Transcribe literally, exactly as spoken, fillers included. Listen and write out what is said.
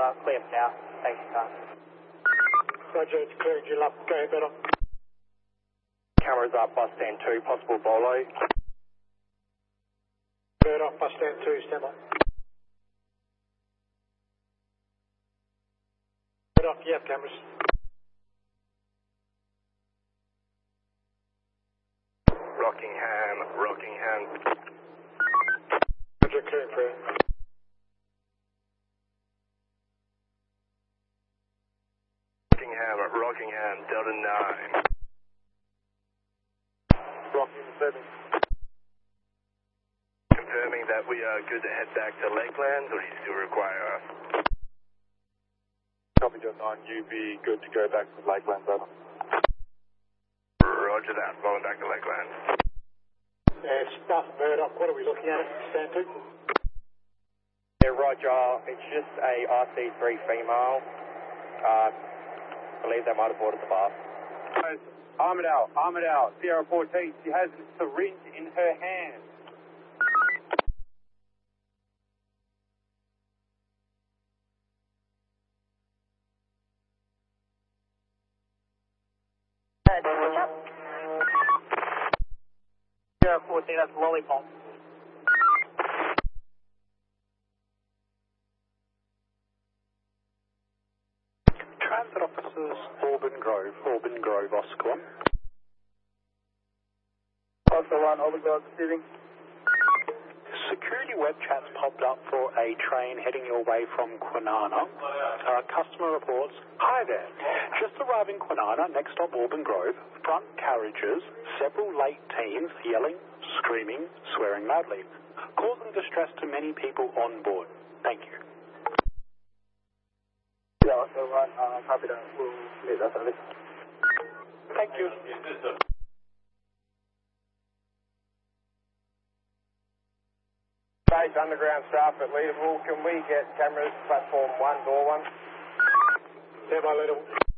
Better, clear for now. Thanks, car. Roger, it's cleared you up. Go ahead, Better. Cameras up, bus stand two, possible bolo. Bird off, bus stand two, stand by. Bird off, you have cameras. Rockingham, Rockingham. Roger, clearing for you. Rockingham, Rockingham, Delta nine. Rockingham seven. Confirming that we are good to head back to Lakelands, or do you still require us? Copy, Delta nine, you be good to go back to Lakelands, over. Roger that, going back to Lakelands. Uh, stuff, Murdoch, what are we looking at? Stand two? Yeah, Roger, it's just a R C three female. Uh, I believe they might have boarded the bus. Armadale, Armadale, Sierra fourteen, she has a syringe in her hand. Sierra fourteen, that's Lollipop. Transit officers, Auburn Grove, Auburn Grove, Oscar one. Oscar one, Auburn Grove, receiving. Security web chats popped up for a train heading your way from Kwinana. Uh, customer reports, hi there. Just arriving Kwinana, next stop Auburn Grove, front carriages, several late teens yelling, screaming, swearing loudly, causing distress to many people on board. Thank you. Yeah, Oscar one, uh, copy that. We'll meet that service. Thank you. Stage underground staff at Leaderville, can we get cameras platform one, door one? Stand by, Leaderville.